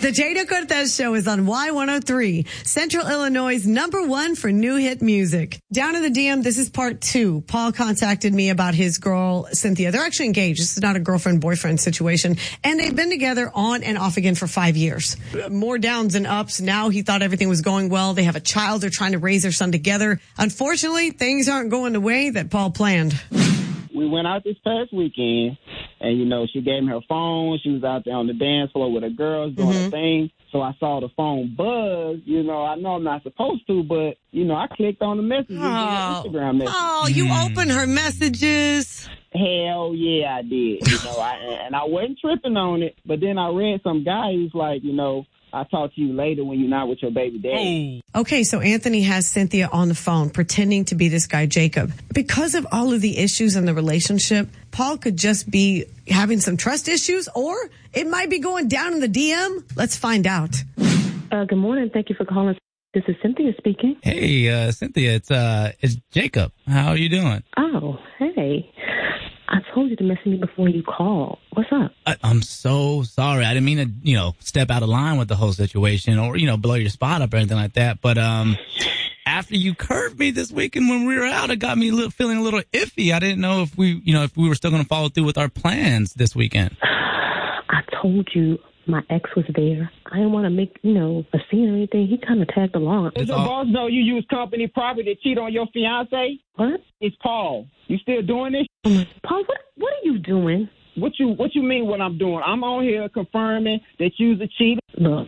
The Jada Cortez Show is on Y103, Central Illinois' #1 for new hit music. Down in the DM, this is part 2. Paul contacted me about his girl, Cynthia. They're actually engaged. This is not a girlfriend-boyfriend situation. And they've been together on and off again for 5 years. More downs than ups. Now he thought everything was going well. They have a child. They're trying to raise their son together. Unfortunately, things aren't going the way that Paul planned. We went out this past weekend, and, you know, she gave me her phone. She was out there on the dance floor with her girls doing her thing. So I saw the phone buzz. You know, I know I'm not supposed to, but, you know, I clicked on the messages, Instagram messages. Oh, you opened her messages. Hell yeah, I did. You know, I wasn't tripping on it, but then I read some guy who's like, you know, I'll talk to you later when you're not with your baby daddy. Okay, so Anthony has Cynthia on the phone pretending to be this guy, Jacob. Because of all of the issues in the relationship, Paul could just be having some trust issues, or it might be going down in the DM. Let's find out. Good morning. Thank you for calling. This is Cynthia speaking. Hey, Cynthia, it's Jacob. How are you doing? Oh, hey. I told you to message me before you called. What's up? I'm so sorry. I didn't mean to, you know, step out of line with the whole situation or, you know, blow your spot up or anything like that. But after you curved me this weekend when we were out, it got me feeling a little iffy. I didn't know if we were still going to follow through with our plans this weekend. I told you my ex was there. I didn't want to make, you know, a scene or anything. He kind of tagged along. Does your boss know you use company property to cheat on your fiance? What? It's Paul. You still doing this? Paul, what are you doing? What you mean what I'm doing? I'm on here confirming that you's a cheater. Look.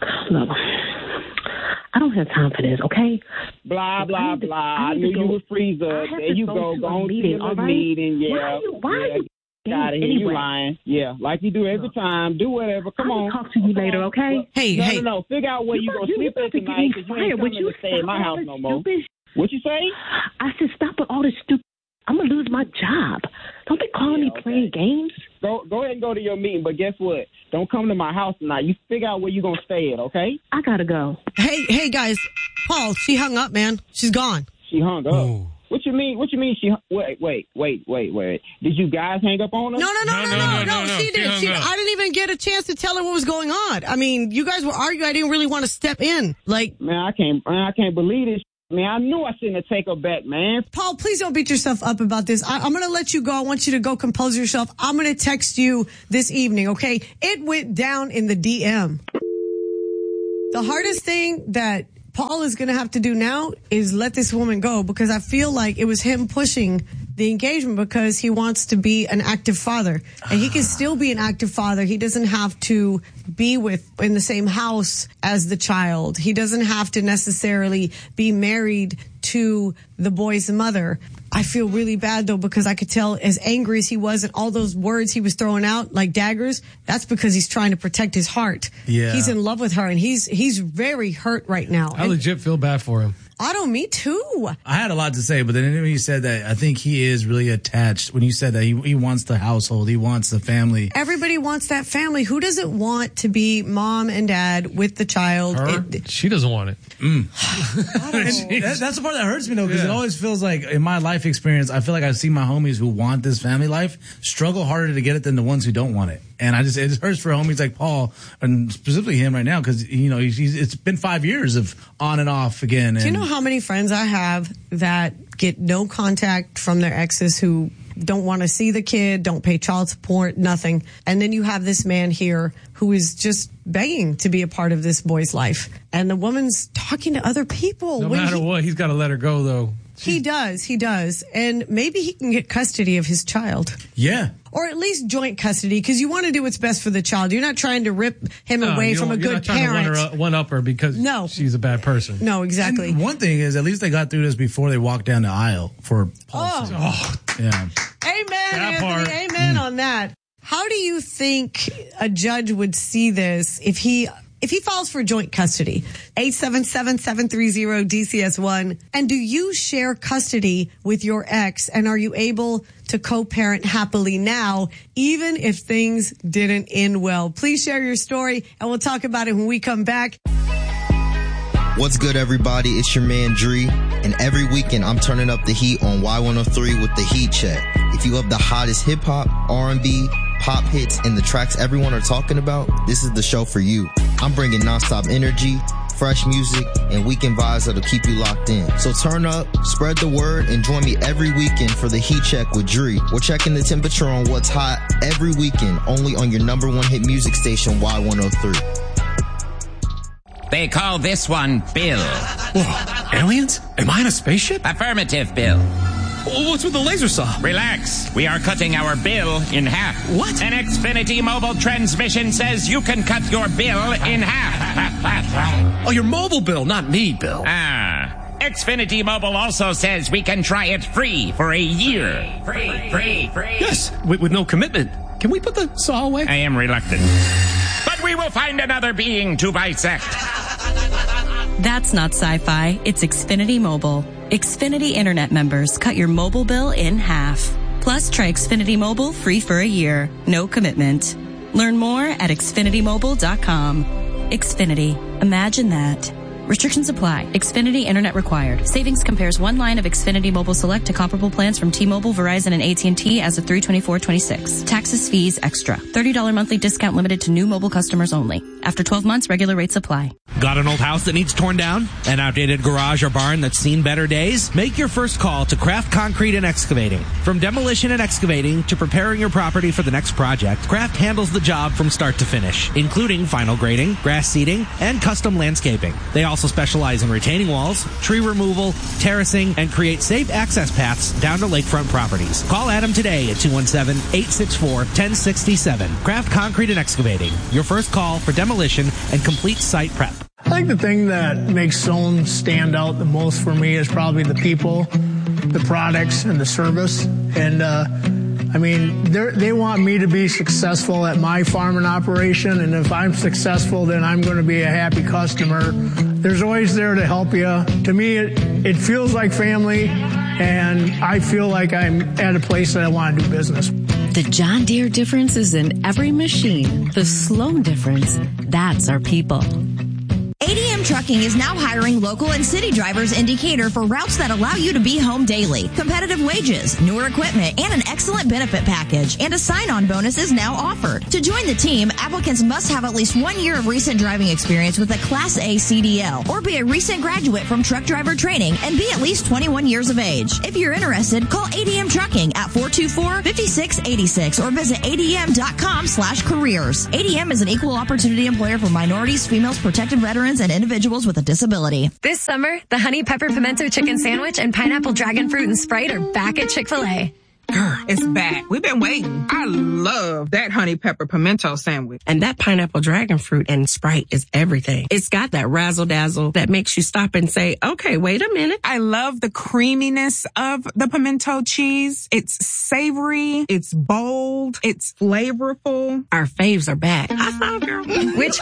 I don't have time for this, okay? Blah, blah, blah. I knew you would freeze up. There you go. Go on to the meeting. Yeah. Why are you? Got it. You lying. Yeah, like you do every time. Do whatever. Come on. I'll talk to you later, okay? Hey. No. Figure out where you going to sleep at tonight because you ain't coming to stay in my house no more. What you say? I said stop with all this stupid. I'm going to lose my job. Don't be calling me playing games. Go ahead and go to your meeting, but guess what? Don't come to my house tonight. You figure out where you're going to stay at, okay? I got to go. Hey, guys. Paul, she hung up, man. She's gone. She hung up. Ooh. What you mean? She wait. Did you guys hang up on her? No. She did. I didn't even get a chance to tell her what was going on. I mean, you guys were arguing. I didn't really want to step in. Like, man, I can't believe this. Man, I knew I shouldn't have taken her back, man. Paul, please don't beat yourself up about this. I'm going to let you go. I want you to go compose yourself. I'm going to text you this evening, okay? It went down in the DM. The hardest thing that Paul is going to have to do now is let this woman go, because I feel like it was him pushing the engagement because he wants to be an active father, and he can still be an active father. He doesn't have to be in the same house as the child. He doesn't have to necessarily be married to the boy's mother. I feel really bad though, because I could tell as angry as he was and all those words he was throwing out like daggers, that's because he's trying to protect his heart. Yeah. He's in love with her, and he's very hurt right now. I legit feel bad for him. Me too. I had a lot to say, but then when you said that, I think he is really attached. When you said that, he wants the household, he wants the family. Everybody wants that family. Who doesn't want to be mom and dad with the child? She doesn't want it. That's the part that hurts me though, because it always feels like in my life experience, I feel like I've seen my homies who want this family life struggle harder to get it than the ones who don't want it. And it just hurts for homies like Paul, and specifically him right now, because, you know, it's been 5 years of on and off again. Do you know how many friends I have that get no contact from their exes, who don't want to see the kid, don't pay child support, nothing. And then you have this man here who is just begging to be a part of this boy's life. And the woman's talking to other people. No matter what, he's got to let her go, though. He does. And maybe he can get custody of his child. Yeah. Or at least joint custody, because you want to do what's best for the child. You're not trying to rip him away from a good parent. You're not trying to one up her because she's a bad person. No, exactly. And one thing is, at least they got through this before they walked down the aisle for Paul. Yeah. Amen, Anthony. Amen on that. How do you think a judge would see this if he files for joint custody? 877-730-DCS1. And do you share custody with your ex? And are you able to co-parent happily now, even if things didn't end well? Please share your story, and we'll talk about it when we come back. What's good, everybody? It's your man, Dree. And every weekend, I'm turning up the heat on Y103 with the Heat Check. If you love the hottest hip-hop, R&B, pop hits, and the tracks everyone are talking about, this is the show for you. I'm bringing nonstop energy, fresh music, and weekend vibes that'll keep you locked in. So turn up, spread the word, and join me every weekend for the Heat Check with Dree. We're checking the temperature on what's hot every weekend, only on your number one hit music station, Y103. They call this one Bill. Whoa, aliens? Am I in a spaceship? Affirmative, Bill. What's with the laser saw? Relax. We are cutting our bill in half. What? An Xfinity mobile transmission says you can cut your bill in half. Oh, your mobile bill, not me, Bill. Xfinity Mobile also says we can try it free for a year. Free. Yes, with no commitment. Can we put the saw away? I am reluctant. But we will find another being to bisect. That's not sci-fi. It's Xfinity Mobile. Xfinity Internet members cut your mobile bill in half. Plus, try Xfinity Mobile free for a year. No commitment. Learn more at XfinityMobile.com. Xfinity. Imagine that. Restrictions apply. Xfinity Internet required. Savings compares one line of Xfinity Mobile Select to comparable plans from T-Mobile, Verizon, and AT&T as of 3/24/26. Taxes, fees, extra. $30 monthly discount limited to new mobile customers only. After 12 months, regular rates apply. Got an old house that needs torn down? An outdated garage or barn that's seen better days? Make your first call to Craft Concrete and Excavating. From demolition and excavating to preparing your property for the next project, Craft handles the job from start to finish, including final grading, grass seeding, and custom landscaping. They also specialize in retaining walls, tree removal, terracing, and create safe access paths down to lakefront properties. Call Adam today at 217-864-1067. Craft Concrete and Excavating. Your first call for demolition and complete site prep. I think the thing that makes Zone stand out the most for me is probably the people, the products, and the service. And, they want me to be successful at my farming operation, and if I'm successful, then I'm going to be a happy customer. There's always there to help you. To me, it feels like family, and I feel like I'm at a place that I want to do business. The John Deere difference is in every machine. The Sloan difference, that's our people. ADM Trucking is now hiring local and city drivers in Decatur for routes that allow you to be home daily. Competitive wages, newer equipment, and an excellent benefit package. And a sign-on bonus is now offered. To join the team, applicants must have at least 1 year of recent driving experience with a Class A CDL or be a recent graduate from truck driver training and be at least 21 years of age. If you're interested, call ADM Trucking at 424-5686 or visit adm.com/careers. ADM is an equal opportunity employer for minorities, females, protected veterans, and individuals with a disability. This summer, the Honey Pepper Pimento Chicken Sandwich and Pineapple Dragon Fruit and Sprite are back at Chick-fil-A. It's back. We've been waiting. I love that Honey Pepper Pimento Sandwich. And that Pineapple Dragon Fruit and Sprite is everything. It's got that razzle-dazzle that makes you stop and say, okay, wait a minute. I love the creaminess of the pimento cheese. It's savory. It's bold. It's flavorful. Our faves are back. I saw, girl. Which